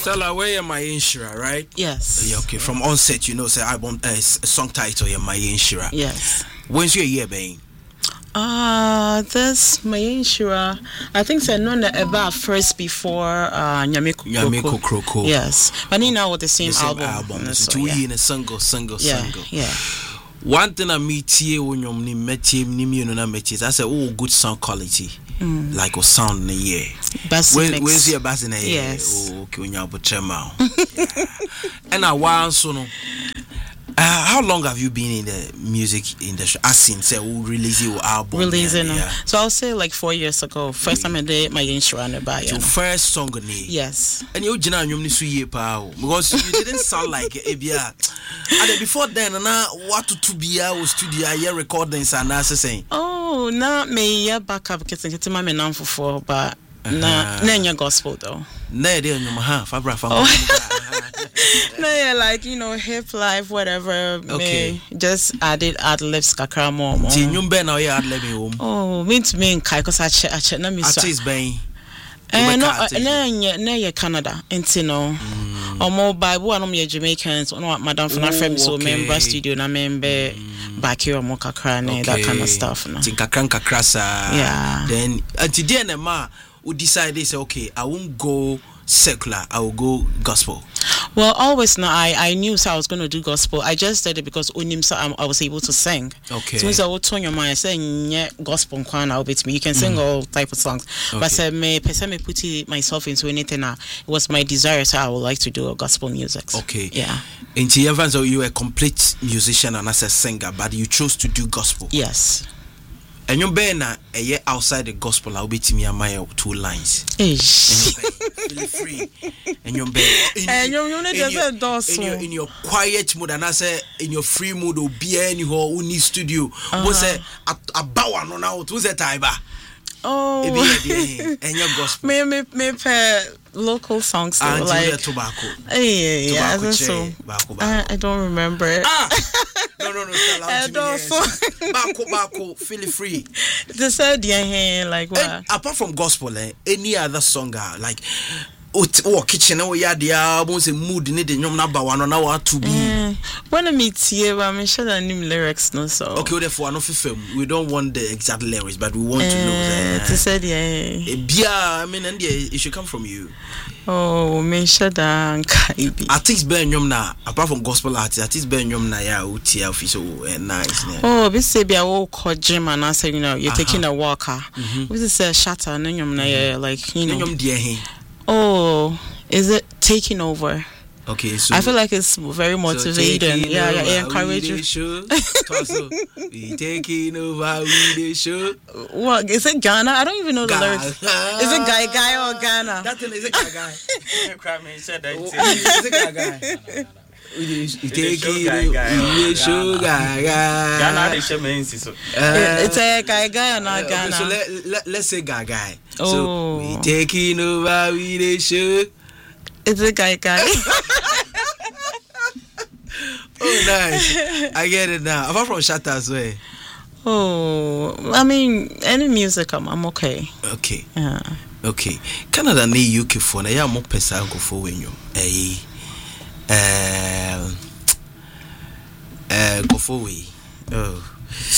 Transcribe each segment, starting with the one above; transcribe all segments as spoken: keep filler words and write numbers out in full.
Stella, where am I Inshira, right? Yes. Yeah, okay, from onset, you know, say album, uh, song title, yeah, my Inshira. Yes. When's your year, Bain? Uh, this my Inshira, I think so none ever first before uh Nyameko Nyameko Kroko. Yes. But you know with the same, the same album. album. So, so two yeah. in a single, single, yeah, single. Yeah. One thing I meet here when you're met him, you know, met I said, oh, good sound quality. Mm. Like a sound in a year. Bass when, mix. Where's your bass in a year? Yes. Oh, okay, when you're about yeah. And I want so no. Uh, how long have you been in the music industry? As in, say, who release your album? Releasing, yeah, yeah. So I'll say like four years ago. First time I did my insurance by your first song, yes. And you didn't know you year because you didn't sound like a bia. And before then, and now what to be our studio, I recordings and I saying, oh, not me, yeah, back up getting it to my man for four, but nah, nah, your gospel though. Nah, there, no, ha, Fabra, no, yeah, like you know, hip life, whatever. Okay, me, just added ad libs, kakra more. You ben now, yeah, ad lib home. Oh, mean to me, kai, cause I check, I check, na me so. Artist ben. Eh, no, no, yeah, no, yeah, Canada, into no. Or more Bible, and I'm Jamaicans, or not, Madame from friends, so member studio, na member back here, more kakra, that kind of stuff. No, think kakran kakrasa. Yeah. Then until the end, ma, we decide they say, okay, I won't go secular, I will go gospel. Well, always now I, I knew so I was going to do gospel. I just did it because unim so I was able to sing. Okay. So I would turn your mind saying yeah, gospel kwana with me. You can sing mm. all type of songs. Okay. But I may person me put myself into anything now. It was my desire, so I would like to do a gospel music. Okay. Yeah. Into Evans, so you were a complete musician and as a singer, but you chose to do gospel. Yes. And you're being a year outside the gospel, I'll be to me a mile two lines. Ish. And you're free. And you're being and you're in, in, your, in your quiet mood, and I say in your free mood, or be anywhere who need studio. What's a a bow on out? Who's a tiber? Oh, and your gospel. Me, me, me, pair local songs. And like tobacco. Yeah, yeah, tobacco so. I, I don't remember it. Ah! No, no, no. I don't. Bako, bako, feel free. They said, yeah, like what? And apart from gospel, eh, any other song, like, oh, kitchen, oh, yeah, the album, say mood, need the nyom number one on our to be. When I meet here, I'm sure the new lyrics, no, so. Okay, therefore, no film. We don't want the exact lyrics, but we want uh, to know. That, they said, yeah. Yeah, I mean, and yeah, it should come from you. Oh, me sure that artist Ben Yom na apart from gospel artist, artist Ben Yom na ya uti official nice. Oh, we say be a walk or gym and I say, you know, you're uh-huh. taking a walker. We say shatter and yum na like you know. Oh, is it taking over? Okay, so I feel like it's very motivating. So yeah, yeah, encourage you. We taking over, we show. What is it? Ghana? I don't even know the Ga- lyrics. Is it Guy Guy or Ghana? That thing is it Guy Guy. Is it Guy Guy? We taking over, show Guy Guy. Ghana, they show me so. It's a Guy Guy or not Ghana? So let let let's say Guy Guy. Oh. So we taking over, we show. It's a Guy Guy. Oh, nice. I get it now. Apart from Shatta as well. Oh, I mean, any music, I'm, I'm okay. Okay. Yeah. Okay. Canada ne U K for na ya mo pesa go for when you. Eh. Eh. Eh, go for we. Oh.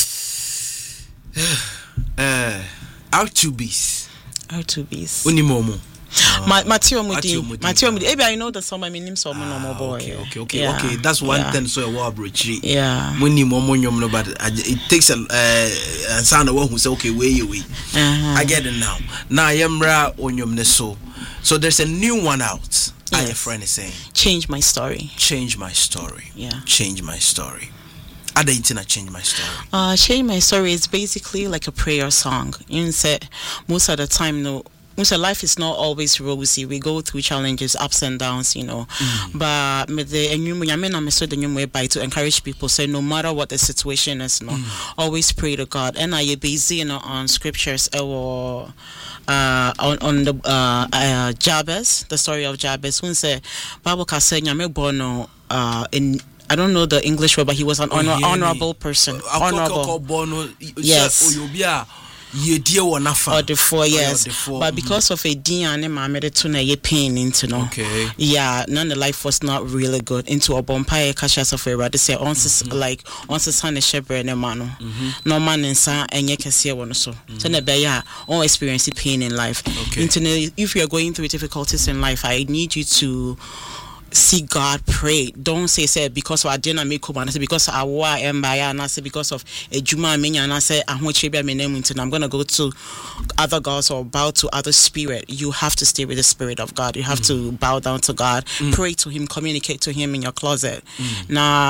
Eh, R two B's. R two B's. Uni momo. Oh. Ma- Matthew Mudi, Matthew Mudi. Maybe I know that some. I mean, him some ah, no boy. Okay, okay, okay, yeah. okay. That's one yeah. thing. So a war bridge. Yeah. When you momo nyom no, but it takes a uh, sound of one who say, okay, where you we. Uh-huh. I get it now. Now yamra onyom ne so. So there's a new one out. Yes. Your friend is saying, change my story. Change my story. Yeah. Change my story. Other internet change my story. Uh, change my story is basically like a prayer song. You said most of the time, no. So life is not always rosy. We go through challenges, ups and downs, you know. Mm. But the new by to encourage people, say no matter what the situation is, no, mm. always pray to God. And I busy, you know, on scriptures or uh, on on the uh, uh, Jabez, the story of Jabez. When say Bible can say bono uh in. I don't know the English word, but he was an honor, honorable person. Uh, honorable. Yes. Ye dear one afa. Or the four yes. The four. But because of a D and M I made it to na ye pain into no. Okay. Yeah, none the life was not really good. Into a bompire catches of a rather say on like on the sun is shepherd and mano. No man in sa and ye can see one so. So ne be ya all experience pain in life. Okay. Into if you are going through difficulties in life, I need you to see God, pray. Don't say say because I didn't make up and say because I war and by and I say because of a Juma mania and I say I'm I'm gonna go to other gods or bow to other spirit. You have to stay with the spirit of God. You have mm. to bow down to God, mm. pray to him, communicate to him in your closet. Mm. Now